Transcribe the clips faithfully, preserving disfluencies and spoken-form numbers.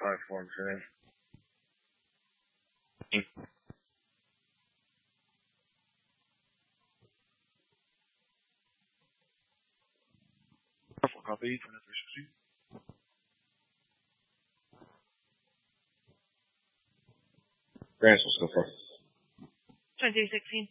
platform today. Full copy, twenty-three sixteen. Grants, let's go for it. twenty-three sixteen.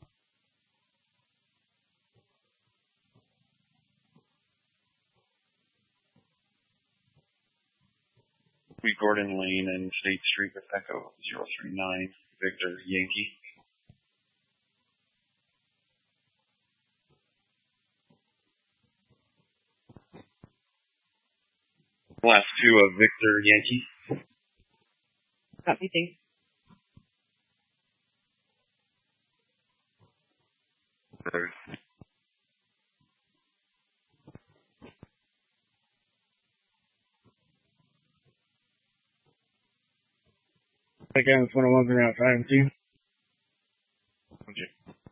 We Gordon Lane and State Street with Echo zero three nine, Victor Yankee. Last two of Victor Yankee. Copy, thanks. Third. Again, it's one oh one three out five two. Okay.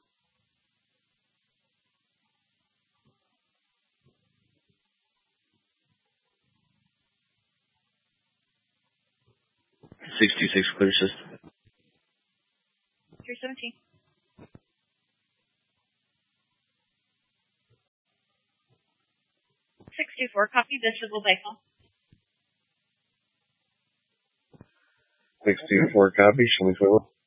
sixty-six clear system. three seventeen. six two four, copy, visible by phone. six two four copy, show me swivel.